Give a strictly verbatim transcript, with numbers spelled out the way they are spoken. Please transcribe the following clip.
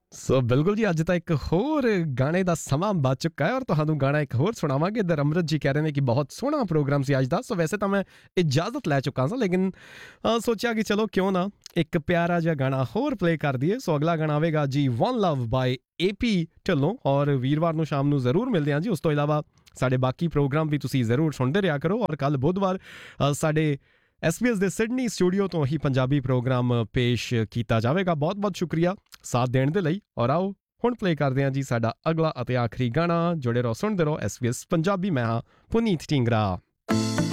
ਸੋ ਬਿਲਕੁਲ ਜੀ, ਅੱਜ ਤਾਂ ਇੱਕ ਹੋਰ ਗਾਣੇ ਦਾ ਸਮਾਂ ਵੱਜ ਚੁੱਕਾ ਹੈ ਔਰ ਤੁਹਾਨੂੰ ਗਾਣਾ ਇੱਕ ਹੋਰ ਸੁਣਾਵਾਂਗੇ। ਇੱਧਰ ਅਮਰਤ ਜੀ ਕਹਿ ਰਹੇ ਨੇ ਕਿ ਬਹੁਤ ਸੋਹਣਾ ਪ੍ਰੋਗਰਾਮ ਸੀ ਅੱਜ ਦਾ। ਸੋ ਵੈਸੇ ਤਾਂ ਮੈਂ ਇਜਾਜ਼ਤ ਲੈ ਚੁੱਕਾ ਸਾਂ, ਲੇਕਿਨ ਅ, ਸੋਚਿਆ ਕਿ ਚਲੋ ਕਿਉਂ ਨਾ ਇੱਕ ਪਿਆਰਾ ਜਿਹਾ ਗਾਣਾ ਹੋਰ ਪਲੇ ਕਰ ਦਈਏ। ਸੋ ਅਗਲਾ ਗਾਣਾ ਆਵੇਗਾ ਜੀ ਵਨ ਲਵ ਬਾਏ ਏ ਪੀ ਢਿੱਲੋਂ, ਔਰ ਵੀਰਵਾਰ ਨੂੰ ਸ਼ਾਮ ਨੂੰ ਜ਼ਰੂਰ ਮਿਲਦੇ ਹਾਂ ਜੀ। ਉਸ ਤੋਂ ਇਲਾਵਾ ਸਾਡੇ ਬਾਕੀ ਪ੍ਰੋਗਰਾਮ ਵੀ ਤੁਸੀਂ ਜ਼ਰੂਰ ਸੁਣਦੇ ਰਿਹਾ ਕਰੋ। ਔਰ ਕੱਲ੍ਹ ਬੁੱਧਵਾਰ ਅ, ਸਾਡੇ ਐਸ ਬੀ ਐਸ ਦੇ ਸਿਡਨੀ ਸਟੂਡੀਓ ਤੋਂ ਹੀ ਪੰਜਾਬੀ ਪ੍ਰੋਗਰਾਮ ਪੇਸ਼ ਕੀਤਾ ਜਾਵੇਗਾ। ਬਹੁਤ ਬਹੁਤ ਸ਼ੁਕਰੀਆ ਸਾਥ ਦੇਣ ਦੇ ਲਈ। ਔਰ ਆਓ ਹੁਣ ਪਲੇ ਕਰਦੇ ਹਾਂ ਜੀ ਸਾਡਾ ਅਗਲਾ ਅਤੇ ਆਖਰੀ ਗਾਣਾ। ਜੁੜੇ ਰਹੋ, ਸੁਣਦੇ ਰਹੋ ਐਸ ਬੀ ਐਸ ਪੰਜਾਬੀ। ਮੈਂ ਹਾਂ ਪੁਨੀਤ ਢੀਂਗਰਾ।